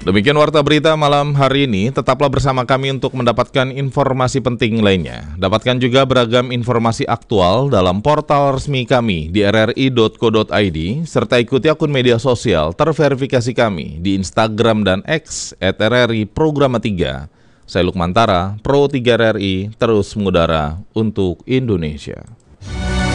Demikian Warta Berita malam hari ini, tetaplah bersama kami untuk mendapatkan informasi penting lainnya. Dapatkan juga beragam informasi aktual dalam portal resmi kami di rri.co.id, serta ikuti akun media sosial terverifikasi kami di Instagram dan X @RRI Programa 3. Saya Lukman Tara, Pro 3 RRI, terus mengudara untuk Indonesia.